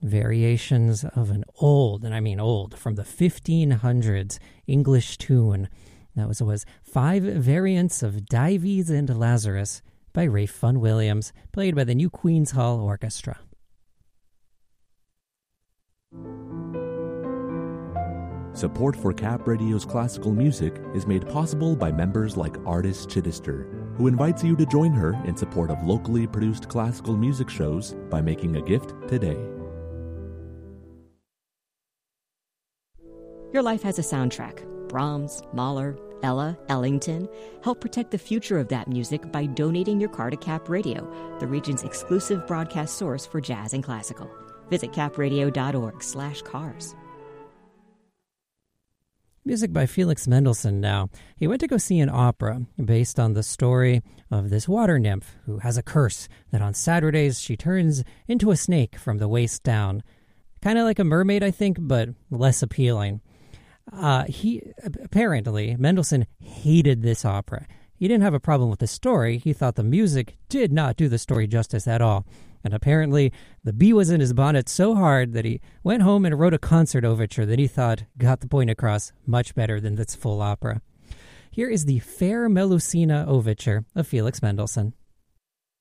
variations of an old, and I mean old, from the 1500s English tune. That was 5 variants of Dives and Lazarus by Ralph Vaughan Williams, played by the New Queen's Hall Orchestra. Support for Cap Radio's classical music is made possible by members like Artis Chittister, who invites you to join her in support of locally produced classical music shows by making a gift today. Your life has a soundtrack. Brahms, Mahler, Ella, Ellington. Help protect the future of that music by donating your car to Cap Radio, the region's exclusive broadcast source for jazz and classical. Visit capradio.org/cars. Music by Felix Mendelssohn now. He went to go see an opera based on the story of this water nymph who has a curse that on Saturdays she turns into a snake from the waist down. Kind of like a mermaid, I think, but less appealing. Apparently, Mendelssohn hated this opera. He didn't have a problem with the story. He thought the music did not do the story justice at all. And apparently, the bee was in his bonnet so hard that he went home and wrote a concert overture that he thought got the point across much better than this full opera. Here is the Fair Melusina overture of Felix Mendelssohn.